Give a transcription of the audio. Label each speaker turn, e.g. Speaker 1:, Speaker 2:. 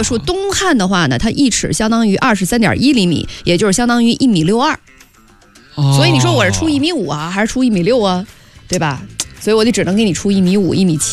Speaker 1: 果说东汉的话呢，它1尺相当于23.1厘米，也就是相当于1.62米。所以你说我是出1.5米啊，还是出1.6米啊？对吧？所以我就只能给你出1.5米、1.7米。